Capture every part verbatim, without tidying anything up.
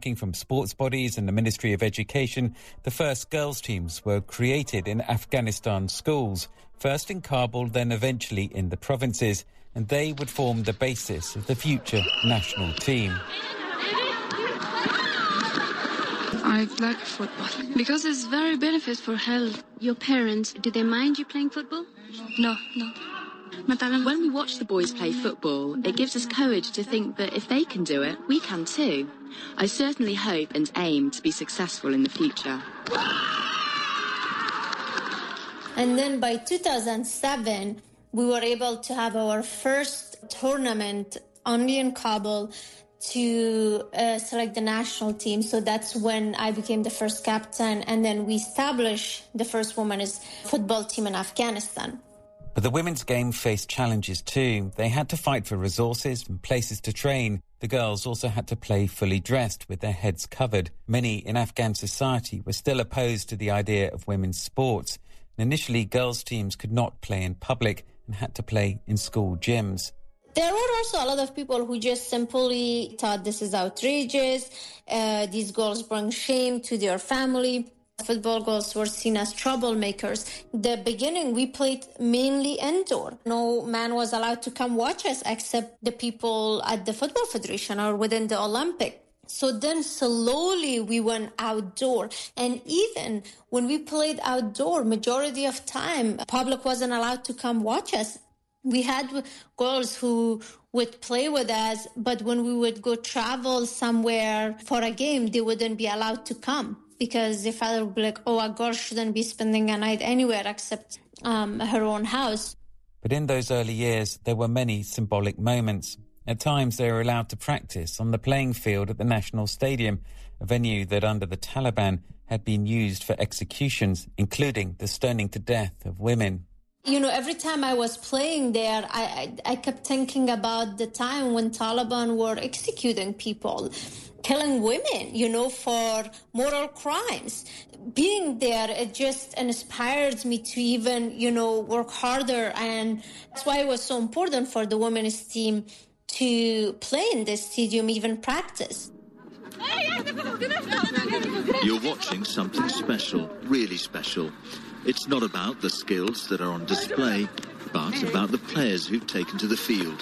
backing from sports bodies and the Ministry of Education, the first girls' teams were created in Afghanistan schools, first in Kabul, then eventually in the provinces, and they would form the basis of the future national team. I like football because it's very benefit for health. Your parents, do they mind you playing football? No, no. When we watch the boys play football, it gives us courage to think that if they can do it, we can too. I certainly hope and aim to be successful in the future. And then by two thousand seven, we were able to have our first tournament only in Kabul to uh, select the national team. So that's when I became the first captain, and then we established the first women's football team in Afghanistan. But the women's game faced challenges too. They had to fight for resources and places to train. The girls also had to play fully dressed with their heads covered. Many in Afghan society were still opposed to the idea of women's sports. Initially, girls' teams could not play in public and had to play in school gyms. There were also a lot of people who just simply thought this is outrageous. Uh, these girls bring shame to their family. Football girls were seen as troublemakers. The beginning, we played mainly indoor. No man was allowed to come watch us except the people at the Football Federation or within the Olympic. So then slowly we went outdoor. And even when we played outdoor, majority of time, public wasn't allowed to come watch us. We had girls who would play with us, but when we would go travel somewhere for a game, they wouldn't be allowed to come because the father would be like, oh, a girl shouldn't be spending a night anywhere except um, her own house. But in those early years, there were many symbolic moments. At times, they were allowed to practice on the playing field at the National Stadium, a venue that under the Taliban had been used for executions, including the stoning to death of women. You know, every time I was playing there, I, I, I kept thinking about the time when Taliban were executing people, killing women, you know, for moral crimes. Being there, it just inspired me to even, you know, work harder. And that's why it was so important for the women's team to play in this stadium, even practice. You're watching something special, really special. It's not about the skills that are on display, but about the players who've taken to the field.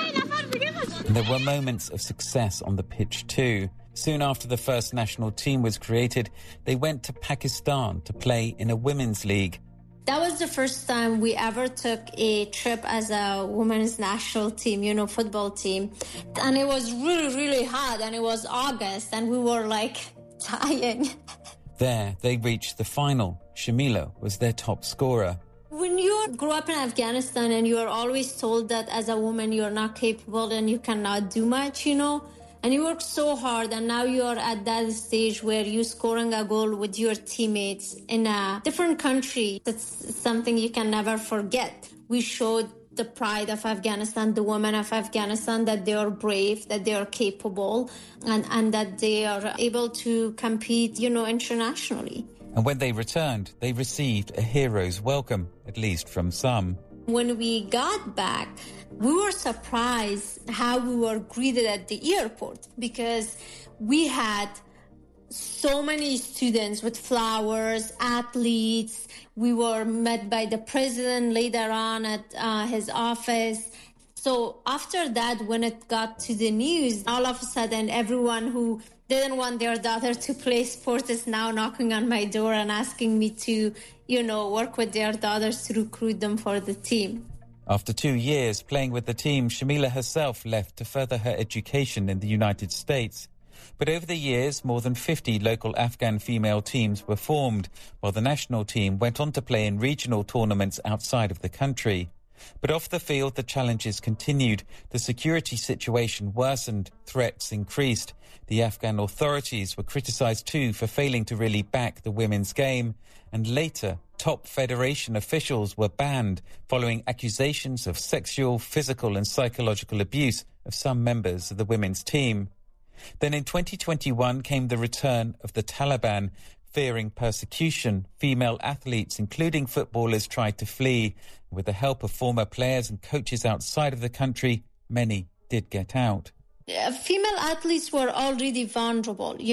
And there were moments of success on the pitch too. Soon after the first national team was created, they went to Pakistan to play in a women's league. That was the first time we ever took a trip as a women's national team, you know, football team. And it was really, really hot, and it was August, and we were like dying. There, they reached the final. Shamila was their top scorer. When you grow up in Afghanistan and you are always told that as a woman you're not capable and you cannot do much, you know, and you work so hard, and now you're at that stage where you're scoring a goal with your teammates in a different country. That's something you can never forget. We showed the pride of Afghanistan, the women of Afghanistan, that they are brave, that they are capable, and, and that they are able to compete, you know, internationally. And when they returned, they received a hero's welcome, at least from some. When we got back, we were surprised how we were greeted at the airport, because we had so many students with flowers, athletes. We were met by the president later on at uh, his office. So after that, when it got to the news, all of a sudden, everyone who didn't want their daughter to play sport is now knocking on my door and asking me to, you know, work with their daughters to recruit them for the team. After two years playing with the team, Shamila herself left to further her education in the United States. But over the years, more than fifty local Afghan female teams were formed, while the national team went on to play in regional tournaments outside of the country. But off the field, the challenges continued. The security situation worsened, threats increased. The Afghan authorities were criticised too for failing to really back the women's game. And later, top federation officials were banned following accusations of sexual, physical and psychological abuse of some members of the women's team. Then in twenty twenty-one came the return of the Taliban. Fearing persecution, female athletes, including footballers, tried to flee. With the help of former players and coaches outside of the country, many did get out. Yeah, female athletes were already vulnerable.